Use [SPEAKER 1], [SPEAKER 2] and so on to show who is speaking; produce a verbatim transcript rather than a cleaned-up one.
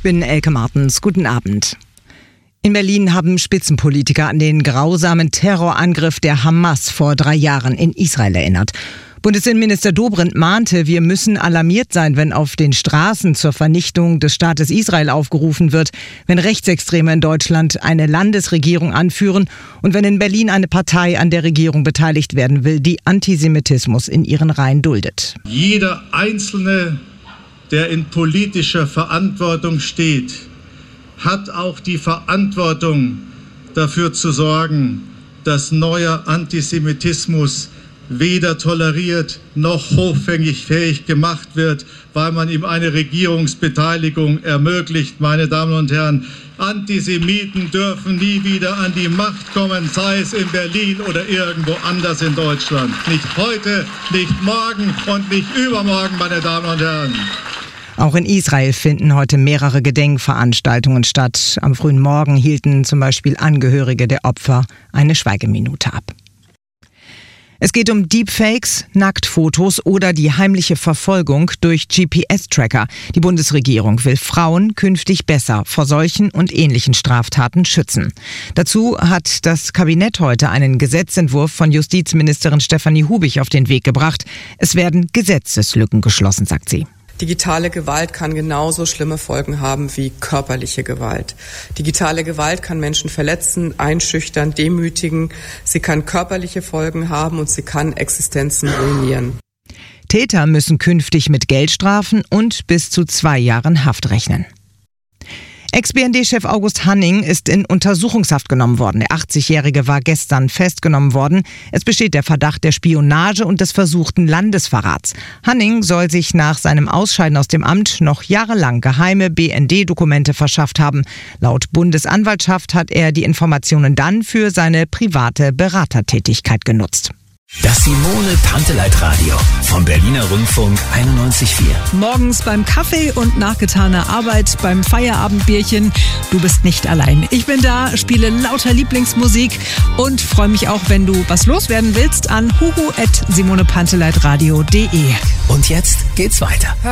[SPEAKER 1] bin Elke Martens. Guten Abend. In Berlin haben Spitzenpolitiker an den grausamen Terrorangriff der Hamas vor drei Jahren in Israel erinnert. Bundesinnenminister Dobrindt mahnte, wir müssen alarmiert sein, wenn auf den Straßen zur Vernichtung des Staates Israel aufgerufen wird, wenn Rechtsextreme in Deutschland eine Landesregierung anführen und wenn in Berlin eine Partei an der Regierung beteiligt werden will, die Antisemitismus in ihren Reihen duldet.
[SPEAKER 2] Jeder Einzelne, der in politischer Verantwortung steht, hat auch die Verantwortung, dafür zu sorgen, dass neuer Antisemitismus weder toleriert noch hoffängig fähig gemacht wird, weil man ihm eine Regierungsbeteiligung ermöglicht. Meine Damen und Herren, Antisemiten dürfen nie wieder an die Macht kommen, sei es in Berlin oder irgendwo anders in Deutschland. Nicht heute, nicht morgen und nicht übermorgen, meine Damen und Herren.
[SPEAKER 1] Auch in Israel finden heute mehrere Gedenkveranstaltungen statt. Am frühen Morgen hielten zum Beispiel Angehörige der Opfer eine Schweigeminute ab. Es geht um Deepfakes, Nacktfotos oder die heimliche Verfolgung durch G P S-Tracker. Die Bundesregierung will Frauen künftig besser vor solchen und ähnlichen Straftaten schützen. Dazu hat das Kabinett heute einen Gesetzentwurf von Justizministerin Stefanie Hubich auf den Weg gebracht. Es werden Gesetzeslücken geschlossen, sagt sie.
[SPEAKER 3] Digitale Gewalt kann genauso schlimme Folgen haben wie körperliche Gewalt. Digitale Gewalt kann Menschen verletzen, einschüchtern, demütigen. Sie kann körperliche Folgen haben und sie kann Existenzen ruinieren.
[SPEAKER 1] Täter müssen künftig mit Geldstrafen und bis zu zwei Jahren Haft rechnen. Ex-B N D-Chef August Hanning ist in Untersuchungshaft genommen worden. Der achtzigjährige war gestern festgenommen worden. Es besteht der Verdacht der Spionage und des versuchten Landesverrats. Hanning soll sich nach seinem Ausscheiden aus dem Amt noch jahrelang geheime B N D-Dokumente verschafft haben. Laut Bundesanwaltschaft hat er die Informationen dann für seine private Beratertätigkeit genutzt.
[SPEAKER 4] Das Simone Panteleit Radio vom Berliner Rundfunk einundneunzig Komma vier.
[SPEAKER 5] Morgens beim Kaffee und nach getaner Arbeit beim Feierabendbierchen. Du bist nicht allein. Ich bin da, spiele lauter Lieblingsmusik und freue mich auch, wenn du was loswerden willst, an huhu at simonepanteleitradio punkt de.
[SPEAKER 4] Und jetzt geht's weiter.